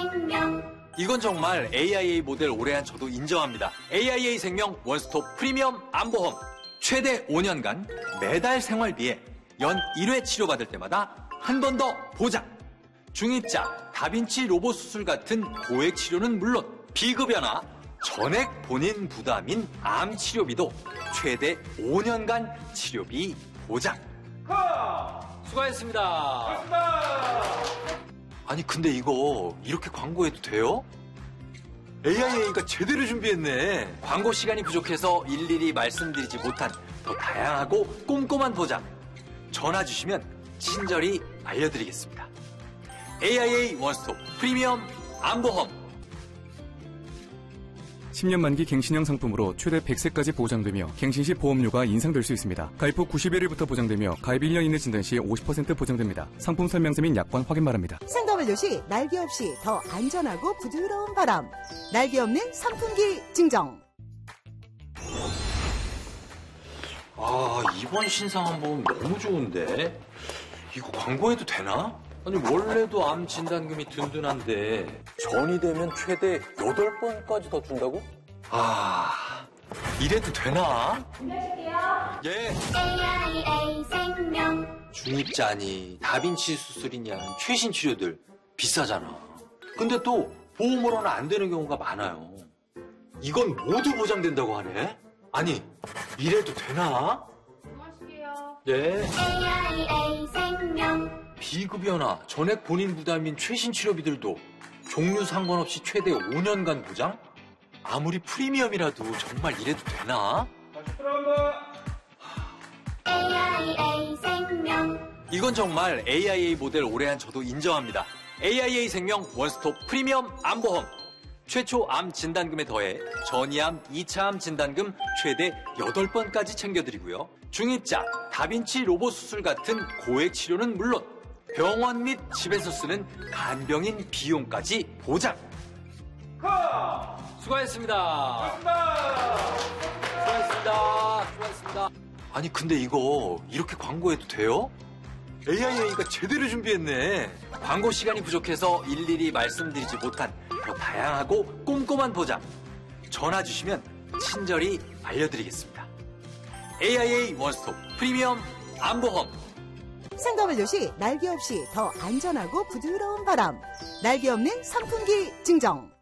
생명. 이건 정말 AIA 모델 올해한 저도 인정합니다. AIA 생명 원스톱 프리미엄 암보험. 최대 5년간 매달 생활비에 연 1회 치료받을 때마다 한 번 더 보장. 중입자, 다빈치 로봇 수술 같은 고액 치료는 물론 비급여나 전액 본인 부담인 암 치료비도 최대 5년간 치료비 보장. 수고하셨습니다. 아니 근데 이거 이렇게 광고해도 돼요? AIA가 제대로 준비했네. 광고 시간이 부족해서 일일이 말씀드리지 못한 더 다양하고 꼼꼼한 보장. 전화 주시면 친절히 알려드리겠습니다. AIA 원스톱 프리미엄 암보험. 10년 만기 갱신형 상품으로 최대 100세까지 보장되며 갱신 시 보험료가 인상될 수 있습니다. 가입 후 90일부터 보장되며 가입 1년 이내 진단 시 50% 보장됩니다. 상품 설명서 및 약관 확인 바랍니다. 생WC 날개 없이 더 안전하고 부드러운 바람. 날개 없는 선풍기 증정. 아, 이번 신상한보험 너무 좋은데? 이거 광고해도 되나? 아니 원래도 암 진단금이 든든한데 전이 되면 최대 8번까지 더 준다고? 아, 이래도 되나? 준비하실게요. 예. AIA 생명. 중입자니 다빈치 수술이냐 최신 치료들 비싸잖아. 근데 또 보험으로는 안 되는 경우가 많아요. 이건 모두 보장된다고 하네? 아니, 이래도 되나? 준비하실게요. 예. AIA 생명. 비급여나 전액 본인 부담인 최신 치료비들도 종류 상관없이 최대 5년간 보장? 아무리 프리미엄이라도 정말 이래도 되나? 다시 들어간다. AIA 생명. 이건 정말 AIA 모델 올해한 저도 인정합니다. AIA 생명 원스톱 프리미엄 암보험. 최초 암 진단금에 더해 전이암 2차 암 진단금 최대 8번까지 챙겨드리고요. 중입자, 다빈치 로봇 수술 같은 고액 치료는 물론 병원 및 집에서 쓰는 간병인 비용까지 보장. 수고하셨습니다. 수고하셨습니다. 아니 근데 이거 이렇게 광고해도 돼요? AIA가 제대로 준비했네. 광고 시간이 부족해서 일일이 말씀드리지 못한 더 다양하고 꼼꼼한 보장. 전화 주시면 친절히 알려드리겠습니다. AIA 원스톱 프리미엄 암보험. 생WC 날개 없이 더 안전하고 부드러운 바람. 날개 없는 선풍기 증정.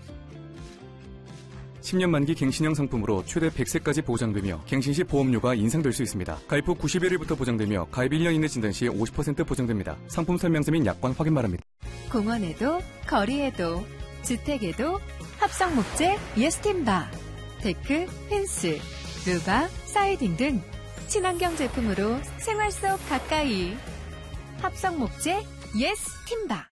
10년 만기 갱신형 상품으로 최대 100세까지 보장되며 갱신 시 보험료가 인상될 수 있습니다. 가입 후 90일부터 보장되며 가입 1년 이내 진단 시 50% 보장됩니다. 상품 설명서 및 약관 확인 바랍니다. 공원에도 거리에도 주택에도 합성 목재 예스팀바, 데크, 펜스, 루바, 사이딩 등 친환경 제품으로 생활 속 가까이 합성 목재 예스팀바.